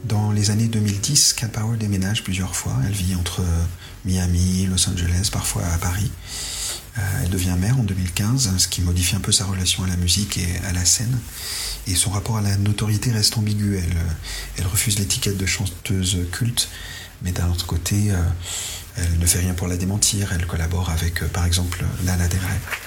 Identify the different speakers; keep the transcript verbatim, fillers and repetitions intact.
Speaker 1: Dans les années deux mille dix, Cat Power déménage plusieurs fois. Elle vit entre Miami, Los Angeles, parfois à Paris. Euh, elle devient mère en deux mille quinze, ce qui modifie un peu sa relation à la musique et à la scène. Et son rapport à la notoriété reste ambigu. Elle, elle refuse l'étiquette de chanteuse culte, mais d'un autre côté, euh, elle ne fait rien pour la démentir. Elle collabore avec, euh, par exemple, Lana Del Rey.